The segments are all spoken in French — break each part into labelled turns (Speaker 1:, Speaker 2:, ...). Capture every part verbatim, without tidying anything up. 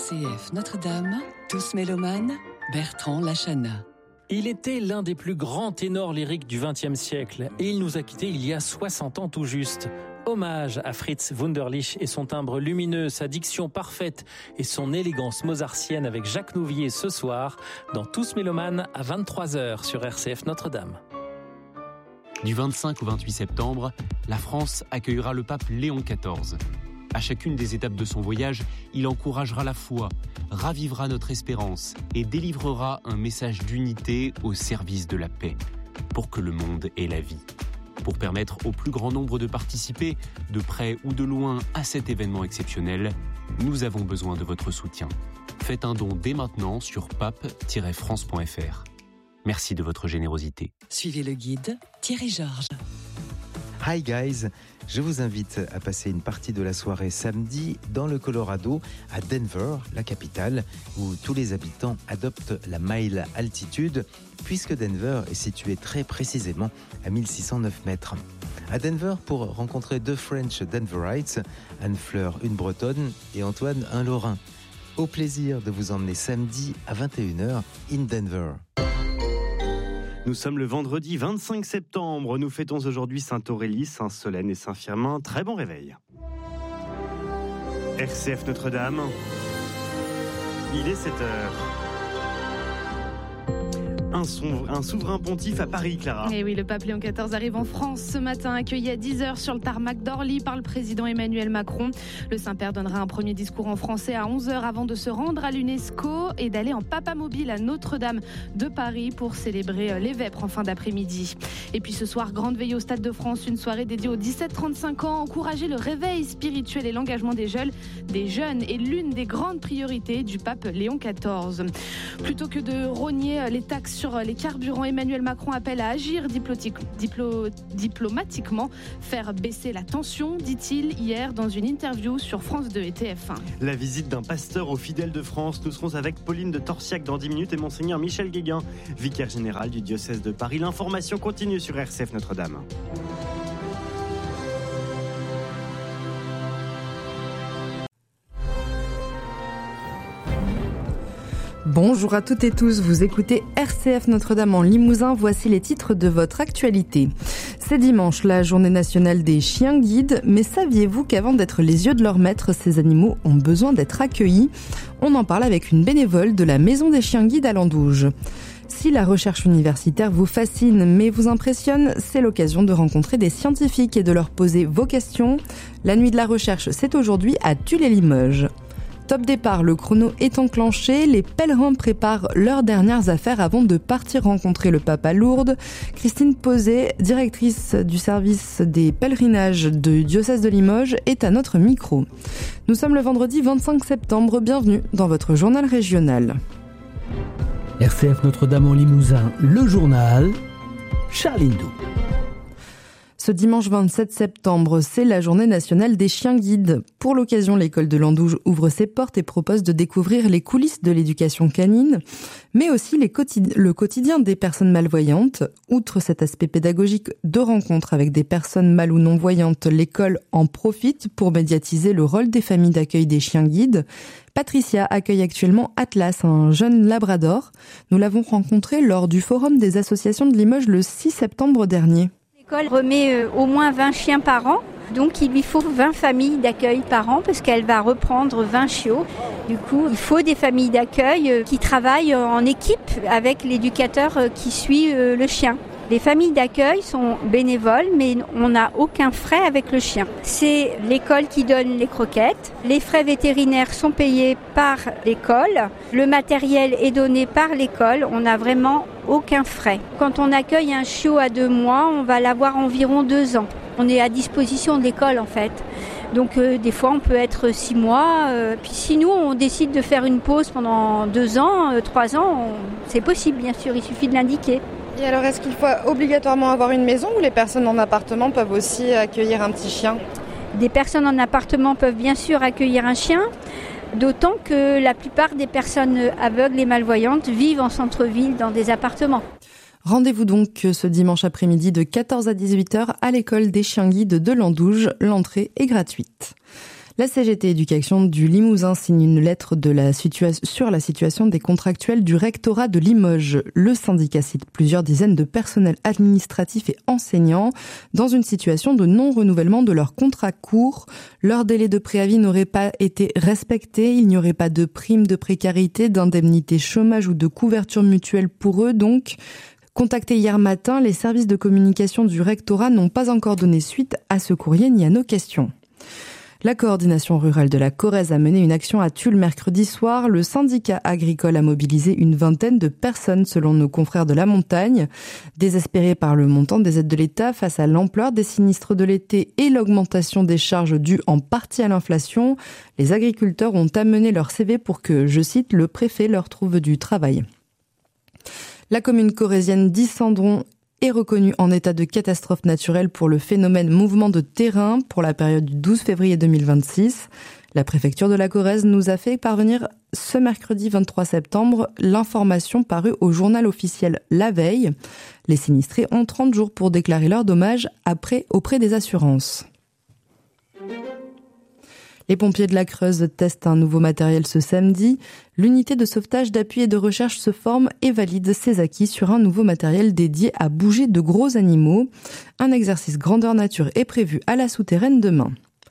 Speaker 1: C F Notre-Dame, tous mélomanes, Bertrand Lachana.
Speaker 2: Il était l'un des plus grands ténors lyriques du vingtième siècle et il nous a quittés il y a soixante ans tout juste. Hommage à Fritz Wunderlich et son timbre lumineux, sa diction parfaite et son élégance mozartienne avec Jacques Nouvier ce soir dans Tous mélomanes à vingt-trois heures sur R C F Notre-Dame.
Speaker 3: Du vingt-cinq au vingt-huit septembre, la France accueillera le pape Léon quatorze. À chacune des étapes de son voyage, il encouragera la foi, ravivera notre espérance et délivrera un message d'unité au service de la paix, pour que le monde ait la vie. Pour permettre au plus grand nombre de participer, de près ou de loin, à cet événement exceptionnel, nous avons besoin de votre soutien. Faites un don dès maintenant sur pape tiret france point f r. Merci de votre générosité.
Speaker 1: Suivez le guide Thierry Georges.
Speaker 4: Hi guys, je vous invite à passer une partie de la soirée samedi dans le Colorado, à Denver, la capitale, où tous les habitants adoptent la mile altitude, puisque Denver est situé très précisément à mille six cent neuf mètres. À Denver, pour rencontrer deux French Denverites, Anne-Fleur, une Bretonne, et Antoine, un Lorrain. Au plaisir de vous emmener samedi à vingt et une heures in Denver.
Speaker 5: Nous sommes le vendredi vingt-cinq septembre. Nous fêtons aujourd'hui Sainte-Aurélie, Saint-Solène et Saint-Firmin. Très bon réveil. R C F Notre-Dame. Il est sept heures. Un, son, un souverain pontife à Paris, Clara.
Speaker 6: Et oui, le pape Léon quatorze arrive en France ce matin, accueilli à dix heures sur le tarmac d'Orly par le président Emmanuel Macron. Le Saint-Père donnera un premier discours en français à onze heures avant de se rendre à l'UNESCO et d'aller en papamobile à Notre-Dame de Paris pour célébrer les vêpres en fin d'après-midi. Et puis ce soir, grande veille au Stade de France, une soirée dédiée aux dix-sept trente-cinq ans. Encourager le réveil spirituel et l'engagement des jeunes, des jeunes est l'une des grandes priorités du pape Léon quatorze. Plutôt que de rogner les taxes sur les carburants, Emmanuel Macron appelle à agir diplomatique, diplo, diplomatiquement, faire baisser la tension, dit-il hier dans une interview sur France deux et T F un.
Speaker 5: La visite d'un pasteur aux fidèles de France. Nous serons avec Pauline de Torsiac dans dix minutes et Monseigneur Michel Guéguin, vicaire général du diocèse de Paris. L'information continue sur R C F Notre-Dame.
Speaker 7: Bonjour à toutes et tous, vous écoutez R C F Notre-Dame en Limousin, voici les titres de votre actualité. C'est dimanche, la journée nationale des chiens guides, mais saviez-vous qu'avant d'être les yeux de leur maître, ces animaux ont besoin d'être accueillis ? On en parle avec une bénévole de la Maison des chiens guides à Landouge. Si la recherche universitaire vous fascine mais vous impressionne, c'est l'occasion de rencontrer des scientifiques et de leur poser vos questions. La nuit de la recherche, c'est aujourd'hui à Tulle-et-Limoges. Top départ, le chrono est enclenché, les pèlerins préparent leurs dernières affaires avant de partir rencontrer le pape à Lourdes. Christine Posé, directrice du service des pèlerinages du diocèse de Limoges, est à notre micro. Nous sommes le vendredi vingt-cinq septembre, bienvenue dans votre journal régional.
Speaker 8: R C F Notre-Dame en Limousin, le journal, Charline Doux.
Speaker 7: Ce dimanche vingt-sept septembre, c'est la journée nationale des chiens guides. Pour l'occasion, l'école de Landouge ouvre ses portes et propose de découvrir les coulisses de l'éducation canine, mais aussi les quotid- le quotidien des personnes malvoyantes. Outre cet aspect pédagogique de rencontre avec des personnes mal ou non-voyantes, l'école en profite pour médiatiser le rôle des familles d'accueil des chiens guides. Patricia accueille actuellement Atlas, un jeune labrador. Nous l'avons rencontré lors du forum des associations de Limoges le six septembre dernier.
Speaker 9: L'école remet euh, au moins vingt chiens par an, donc il lui faut vingt familles d'accueil par an parce qu'elle va reprendre vingt chiots. Du coup, il faut des familles d'accueil euh, qui travaillent en équipe avec l'éducateur euh, qui suit euh, le chien. Les familles d'accueil sont bénévoles, mais on n'a aucun frais avec le chien. C'est l'école qui donne les croquettes. Les frais vétérinaires sont payés par l'école. Le matériel est donné par l'école. On n'a vraiment aucun frais. Quand on accueille un chiot à deux mois, on va l'avoir environ deux ans. On est à disposition de l'école en fait. Donc euh, des fois on peut être six mois. Euh, puis si nous on décide de faire une pause pendant deux ans, euh, trois ans, on... c'est possible bien sûr, il suffit de l'indiquer.
Speaker 10: Et alors, est-ce qu'il faut obligatoirement avoir une maison ou les personnes en appartement peuvent aussi accueillir un petit chien ?
Speaker 9: Des personnes en appartement peuvent bien sûr accueillir un chien, d'autant que la plupart des personnes aveugles et malvoyantes vivent en centre-ville dans des appartements.
Speaker 7: Rendez-vous donc ce dimanche après-midi de quatorze à dix-huit heures à l'école des chiens guides de Landouge. L'entrée est gratuite. La C G T Éducation du Limousin signe une lettre de la situa- sur la situation des contractuels du rectorat de Limoges. Le syndicat cite plusieurs dizaines de personnels administratifs et enseignants dans une situation de non-renouvellement de leur contrat court. Leur délai de préavis n'aurait pas été respecté. Il n'y aurait pas de prime de précarité, d'indemnité chômage ou de couverture mutuelle pour eux. Donc, contactés hier matin, les services de communication du rectorat n'ont pas encore donné suite à ce courrier ni à nos questions. La coordination rurale de la Corrèze a mené une action à Tulle mercredi soir. Le syndicat agricole a mobilisé une vingtaine de personnes selon nos confrères de la montagne. Désespérés par le montant des aides de l'État face à l'ampleur des sinistres de l'été et l'augmentation des charges dues en partie à l'inflation, les agriculteurs ont amené leur C V pour que, je cite, le préfet leur trouve du travail. La commune corrézienne d'Isandron est reconnue en état de catastrophe naturelle pour le phénomène mouvement de terrain pour la période du douze février deux mille vingt-six. La préfecture de la Corrèze nous a fait parvenir ce mercredi vingt-trois septembre l'information parue au journal officiel la veille. Les sinistrés ont trente jours pour déclarer leurs dommages après auprès des assurances. Les pompiers de la Creuse testent un nouveau matériel ce samedi. L'unité de sauvetage, d'appui et de recherche se forme et valide ses acquis sur un nouveau matériel dédié à bouger de gros animaux. Un exercice grandeur nature est prévu à la souterraine demain.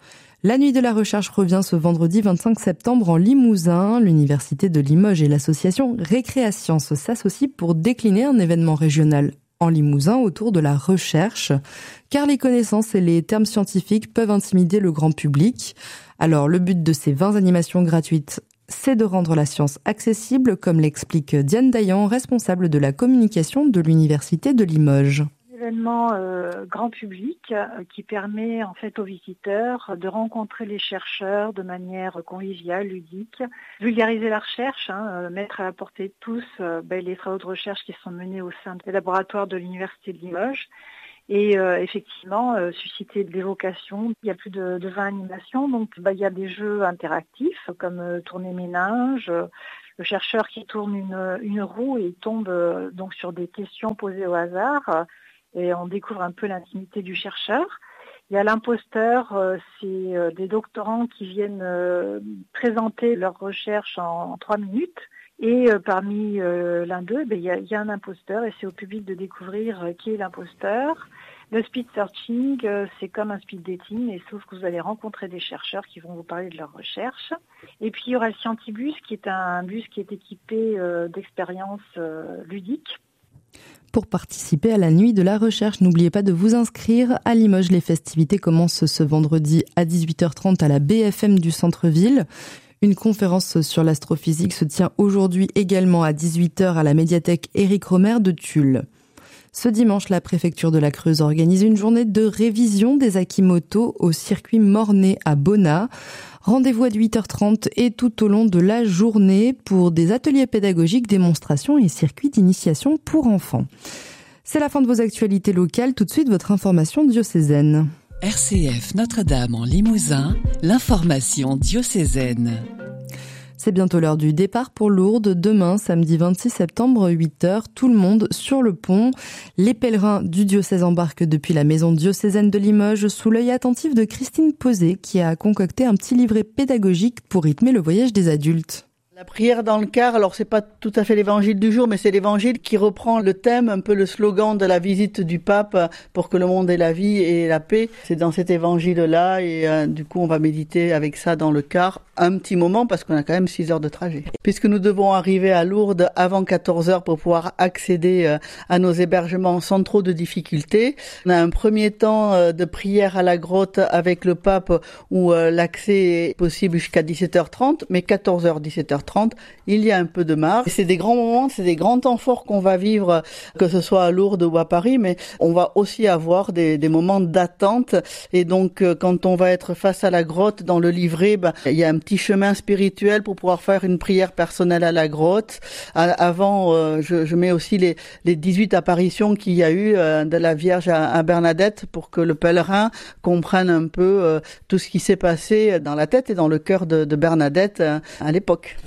Speaker 7: La nuit de la recherche revient ce vendredi vingt-cinq septembre en Limousin. L'université de Limoges et l'association Récréasciences s'associent pour décliner un événement régional en Limousin autour de la recherche, car les connaissances et les termes scientifiques peuvent intimider le grand public. Alors, le but de ces vingt animations gratuites, c'est de rendre la science accessible, comme l'explique Diane Dayan, responsable de la communication de l'Université de Limoges.
Speaker 11: Un événement euh, grand public euh, qui permet en fait aux visiteurs de rencontrer les chercheurs de manière conviviale, ludique, vulgariser la recherche, hein, euh, mettre à la portée de tous euh, ben, les travaux de recherche qui sont menés au sein des laboratoires de l'Université de Limoges. Et euh, effectivement, euh, susciter de l'évocation. Il y a plus de, de vingt animations, donc bah, il y a des jeux interactifs comme euh, tourner méninge, euh, le chercheur qui tourne une, une roue et tombe euh, donc sur des questions posées au hasard, euh, et on découvre un peu l'intimité du chercheur. Il y a l'imposteur, euh, c'est euh, des doctorants qui viennent euh, présenter leur recherche en, en trois minutes. Et euh, parmi euh, l'un d'eux, ben, il y, a, y a un imposteur et c'est au public de découvrir euh, qui est l'imposteur. Le speed searching, euh, c'est comme un speed dating, et sauf que vous allez rencontrer des chercheurs qui vont vous parler de leur recherche. Et puis il y aura le Scientibus, qui est un bus qui est équipé euh, d'expériences euh, ludiques.
Speaker 7: Pour participer à la nuit de la recherche, n'oubliez pas de vous inscrire. À Limoges, les festivités commencent ce vendredi à dix-huit heures trente à la B F M du centre-ville. Une conférence sur l'astrophysique se tient aujourd'hui également à dix-huit heures à la médiathèque Éric Romer de Tulle. Ce dimanche, la préfecture de la Creuse organise une journée de révision des acquis moto au circuit Mornay à Bonnat. Rendez-vous à huit heures trente et tout au long de la journée pour des ateliers pédagogiques, démonstrations et circuits d'initiation pour enfants. C'est la fin de vos actualités locales. Tout de suite, votre information diocésaine.
Speaker 1: R C F Notre-Dame en Limousin, l'information diocésaine.
Speaker 7: C'est bientôt l'heure du départ pour Lourdes. Demain, samedi vingt-six septembre, huit heures, tout le monde sur le pont. Les pèlerins du diocèse embarquent depuis la maison diocésaine de Limoges sous l'œil attentif de Christine Posé qui a concocté un petit livret pédagogique pour rythmer le voyage des adultes.
Speaker 12: La prière dans le car, alors c'est pas tout à fait l'évangile du jour, mais c'est l'évangile qui reprend le thème, un peu le slogan de la visite du pape pour que le monde ait la vie et la paix. C'est dans cet évangile-là et euh, du coup on va méditer avec ça dans le car un petit moment parce qu'on a quand même six heures de trajet. Puisque nous devons arriver à Lourdes avant quatorze heures pour pouvoir accéder euh, à nos hébergements sans trop de difficultés. On a un premier temps euh, de prière à la grotte avec le pape où euh, l'accès est possible jusqu'à dix-sept heures trente, mais quatorze heures, dix-sept heures trente, il y a un peu de marge. C'est des grands moments, c'est des grands temps forts qu'on va vivre, que ce soit à Lourdes ou à Paris, mais on va aussi avoir des, des moments d'attente. Et donc, quand on va être face à la grotte, dans le livret, ben, il y a un petit chemin spirituel pour pouvoir faire une prière personnelle à la grotte. Avant, euh, je, je mets aussi les, les dix-huit apparitions qu'il y a eu euh, de la Vierge à, à Bernadette pour que le pèlerin comprenne un peu euh, tout ce qui s'est passé dans la tête et dans le cœur de, de Bernadette euh, à l'époque.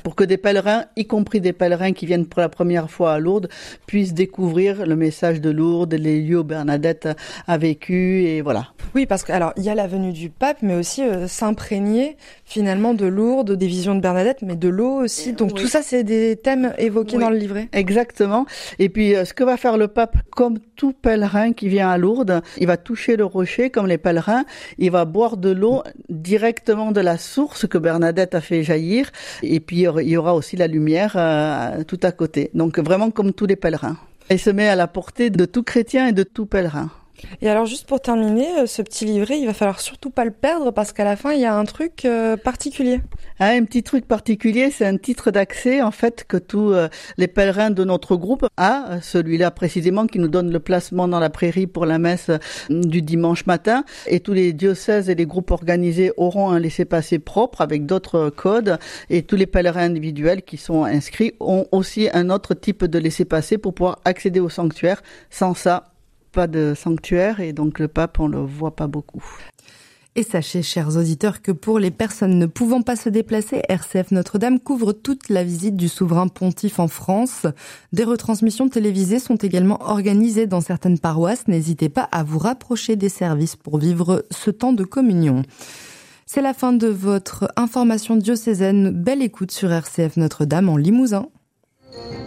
Speaker 12: pour que des pèlerins, y compris des pèlerins qui viennent pour la première fois à Lourdes, puissent découvrir le message de Lourdes, les lieux où Bernadette a vécu et voilà.
Speaker 10: Oui, parce que alors il y a la venue du pape, mais aussi euh, s'imprégner finalement de Lourdes, des visions de Bernadette, mais de l'eau aussi. Donc oui. Tout ça, c'est des thèmes évoqués oui. dans le livret.
Speaker 12: Exactement. Et puis, euh, ce que va faire le pape, comme tout pèlerin qui vient à Lourdes, il va toucher le rocher comme les pèlerins. Il va boire de l'eau directement de la source que Bernadette a fait jaillir. Et puis, il y aura aussi la lumière euh, tout à côté. Donc, vraiment comme tous les pèlerins. Il se met à la portée de tout chrétien et de tout pèlerin.
Speaker 10: Et alors juste pour terminer, ce petit livret, il va falloir surtout pas le perdre parce qu'à la fin, il y a un truc euh, particulier.
Speaker 12: Ah, un petit truc particulier, c'est un titre d'accès en fait que tous euh, les pèlerins de notre groupe a, celui-là précisément qui nous donne le placement dans la prairie pour la messe euh, du dimanche matin. Et tous les diocèses et les groupes organisés auront un laissez-passer propre avec d'autres codes. Et tous les pèlerins individuels qui sont inscrits ont aussi un autre type de laissez-passer pour pouvoir accéder au sanctuaire. Sans ça, pas de sanctuaire et donc le pape, on le voit pas beaucoup.
Speaker 7: Et sachez, chers auditeurs, que pour les personnes ne pouvant pas se déplacer, R C F Notre-Dame couvre toute la visite du souverain pontife en France. Des retransmissions télévisées sont également organisées dans certaines paroisses. N'hésitez pas à vous rapprocher des services pour vivre ce temps de communion. C'est la fin de votre information diocésaine. Belle écoute sur R C F Notre-Dame en Limousin.